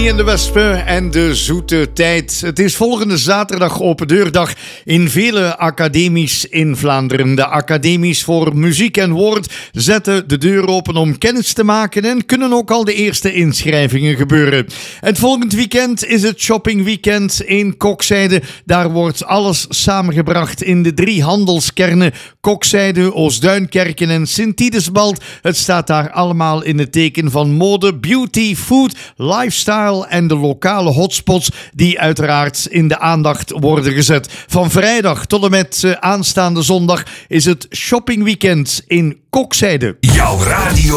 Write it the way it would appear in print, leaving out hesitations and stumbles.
Annie en de Wespen en de zoete tijd. Het is volgende zaterdag open deurdag in vele academies in Vlaanderen. De academies voor muziek en woord zetten de deur open om kennis te maken en kunnen ook al de eerste inschrijvingen gebeuren. Het volgend weekend is het shoppingweekend in Kokzijde. Daar wordt alles samengebracht in de 3 handelskernen Kokzijde, Oostduinkerken en Sint-Tidesbald. Het staat daar allemaal in het teken van mode, beauty, food, lifestyle en de lokale hotspots die uiteraard in de aandacht worden gezet. Van vrijdag tot en met aanstaande zondag is het shoppingweekend in Kokzijde. Jouw radio